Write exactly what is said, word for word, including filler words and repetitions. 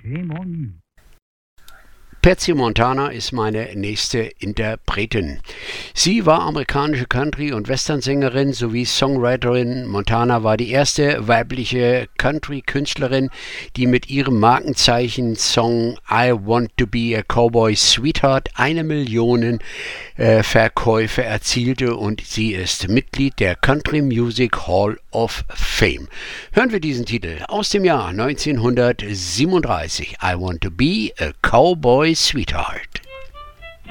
Shame on you. Patsy Montana ist meine nächste Interpretin. Sie war amerikanische Country- und Westernsängerin sowie Songwriterin. Montana war die erste weibliche Country-Künstlerin, die mit ihrem Markenzeichen Song I Want to Be a Cowboy Sweetheart eine Million äh, Verkäufe erzielte, und sie ist Mitglied der Country Music Hall of Fame. Hören wir diesen Titel aus dem Jahr neunzehnhundertsiebenunddreißig. I Want to Be a Cowboy Sweetheart.